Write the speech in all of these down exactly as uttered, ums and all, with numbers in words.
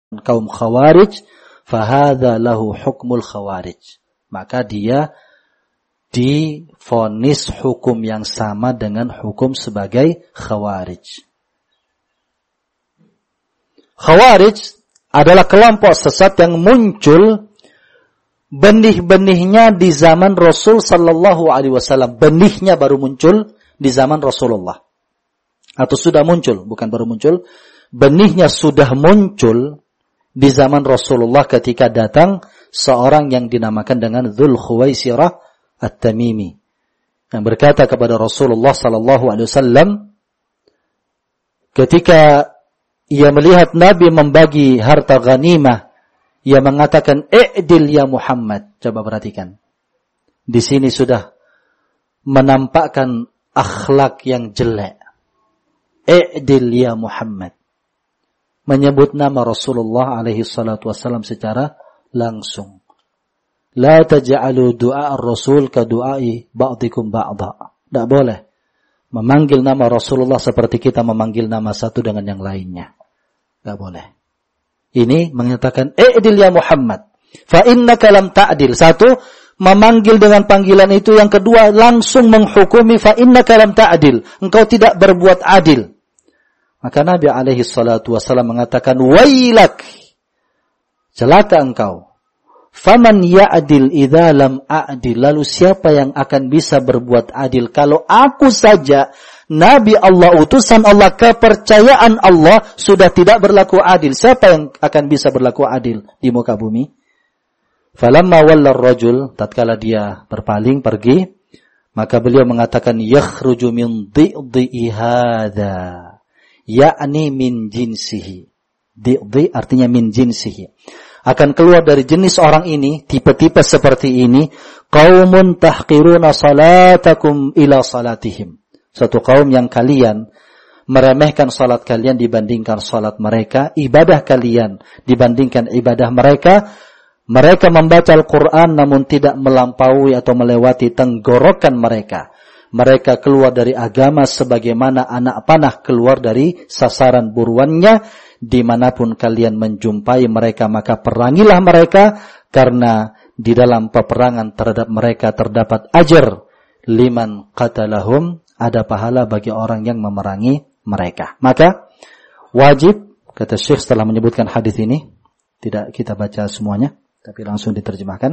kaum Khawarij, fahadha lahu hukmul Khawarij. Maka dia divonis hukum yang sama dengan hukum sebagai Khawarij. Khawarij adalah kelompok sesat yang muncul benih-benihnya di zaman Rasul sallallahu alaihi wasallam. Benihnya baru muncul di zaman Rasulullah. Atau sudah muncul, bukan baru muncul. Benihnya sudah muncul di zaman Rasulullah ketika datang seorang yang dinamakan dengan Dzul Khuwaisirah At-Tamimi, yang berkata kepada Rasulullah sallallahu alaihi wasallam ketika ia melihat Nabi membagi harta ghanimah, ia mengatakan, "I'dil ya Muhammad." Coba perhatikan. Di sini sudah menampakkan akhlak yang jelek. "I'dil ya Muhammad." Menyebut nama Rasulullah alaihi salatu wasallam secara langsung. La taj'alu du'a ar-rasul ka du'ai ba'dikum ba'da. Tidak boleh memanggil nama Rasulullah seperti kita memanggil nama satu dengan yang lainnya. Tidak boleh. Ini menyatakan, "I'dil ya Muhammad." Fa innaka lam ta'dil. Satu, memanggil dengan panggilan itu. Yang kedua, langsung menghukumi, fa innaka lam ta'dil. Engkau tidak berbuat adil. Maka Nabi alaihi salatu wasallam mengatakan, "Wailak, celaka engkau. Faman ya'dil idza lam a'dil." Lalu siapa yang akan bisa berbuat adil kalau aku saja, Nabi Allah, utusan Allah, kepercayaan Allah, sudah tidak berlaku adil? Siapa yang akan bisa berlaku adil di muka bumi? Falamma walla ar-rajul, tatkala dia berpaling pergi, maka beliau mengatakan, "Yakhruju min dhi'i hadza." Yakni min jinsihi. Dhi'i artinya min jinsihi. Akan keluar dari jenis orang ini, tipe-tipe seperti ini, qaumun tahqiruna salatakum ila salatihim. Satu kaum yang kalian meremehkan salat kalian dibandingkan salat mereka, ibadah kalian dibandingkan ibadah mereka. Mereka membaca Al-Quran namun tidak melampaui atau melewati tenggorokan mereka. Mereka keluar dari agama sebagaimana anak panah keluar dari sasaran buruannya. Dimanapun kalian menjumpai mereka, maka perangilah mereka, karena di dalam peperangan terhadap mereka terdapat ajar. Liman qatalahum, ada pahala bagi orang yang memerangi mereka. Maka wajib, kata Syekh setelah menyebutkan hadis ini, tidak kita baca semuanya, tapi langsung diterjemahkan.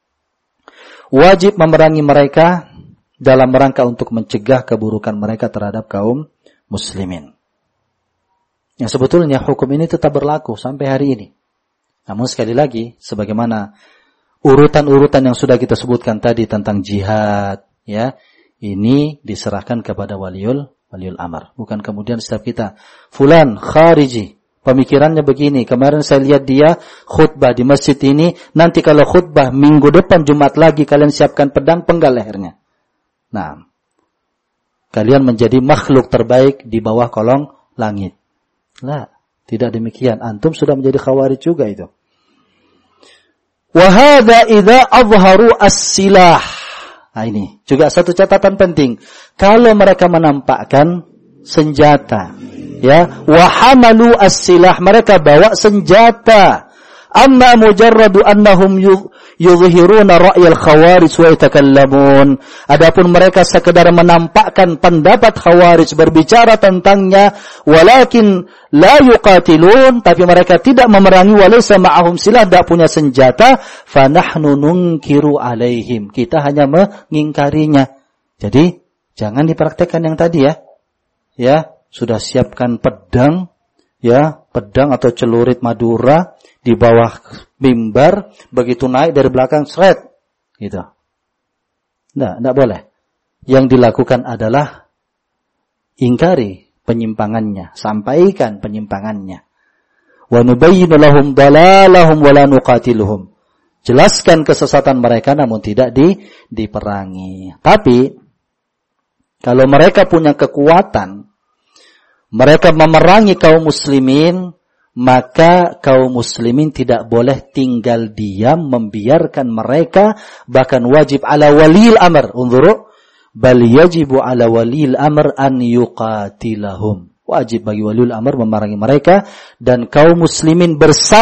Wajib memerangi mereka dalam rangka untuk mencegah keburukan mereka terhadap kaum muslimin. Yang sebetulnya hukum ini tetap berlaku sampai hari ini. Namun sekali lagi, sebagaimana urutan-urutan yang sudah kita sebutkan tadi tentang jihad, ya, ini diserahkan kepada waliul waliul amr. Bukan kemudian setiap kita, fulan khariji, pemikirannya begini. Kemarin saya lihat dia khutbah di masjid ini. Nanti kalau khutbah minggu depan Jumat lagi, kalian siapkan pedang, penggal lehernya. Nah, kalian menjadi makhluk terbaik di bawah kolong langit. Lah, tidak demikian. Antum sudah menjadi khawarij juga itu. Wa hadza idza azharu as-silah. Nah, ini juga satu catatan penting. Kalau mereka menampakkan senjata, ya, wa hamalu as-silah, mereka bawa senjata. Amma mujarradu annahum yuzhiruna ra'yal khawarij wa yatakallamun. Adapun mereka sekedar menampakkan pendapat khawarij, berbicara tentangnya, walakin la yuqatilun, tapi mereka tidak memerangi, walaysa ma'ahum silah, tidak punya senjata, fa nahnu nunkiru alaihim, kita hanya mengingkarinya. Jadi jangan dipraktekkan yang tadi, ya. Ya, sudah siapkan pedang, ya, pedang atau celurit Madura di bawah mimbar, begitu naik dari belakang seret gitu. Nah, tidak boleh. Yang dilakukan adalah ingkari penyimpangannya, sampaikan penyimpangannya. Wa nubayyinu lahum dalalahum wa la nuqatiluhum. Jelaskan kesesatan mereka namun tidak di diperangi. Tapi kalau mereka punya kekuatan, mereka memerangi kaum muslimin, maka kaum muslimin tidak boleh tinggal diam membiarkan mereka, bahkan wajib ala walil amr. Unzuru, bal yajibu ala walil amr an yuqatilahum. Wajib bagi walil amr memerangi mereka, dan kaum muslimin bersama